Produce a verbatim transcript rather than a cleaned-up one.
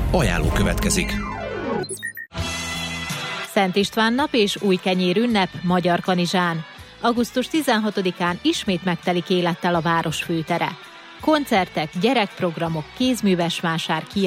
Ajánló következik. Szent István nap és új kenyér ünnep Magyarkanizsán. augusztus tizenhatodikán ismét megtelik élettel a város főtere. Koncertek, gyerekprogramok, kézműves vásár,